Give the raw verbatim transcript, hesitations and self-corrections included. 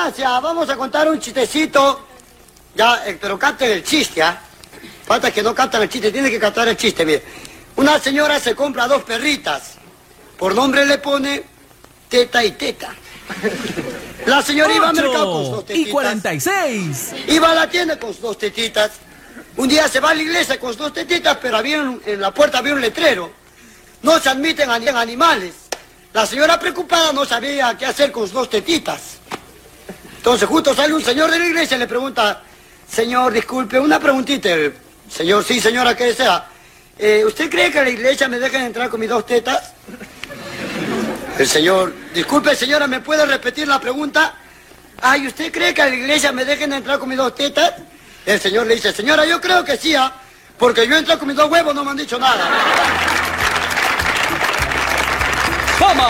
gracias. Vamos a contar un chistecito. Ya, eh, pero capten el chiste, ¿ah? Falta que no captan el chiste, tiene que captar el chiste, mire. Una señora se compra dos perritas. Por nombre le pone Teta y Teta. La señora iba al mercado con sus dos tetitas. Y cuarenta y seis. Iba a la tienda con sus dos tetitas. Un día se va a la iglesia con sus dos tetitas, pero había un- en la puerta había un letrero. No se admiten a- animales. La señora preocupada no sabía qué hacer con sus dos tetitas. Entonces justo sale un señor de la iglesia y le pregunta, señor, disculpe, una preguntita. El señor, sí señora, ¿qué desea? Eh, ¿Usted cree que a la iglesia me dejan entrar con mis dos tetas? El señor, disculpe señora, ¿me puede repetir la pregunta? Ay, ¿usted cree que a la iglesia me dejen entrar con mis dos tetas? El señor le dice, señora, yo creo que sí, ¿ah? Porque yo entro con mis dos huevos, no me han dicho nada. ¡Fama!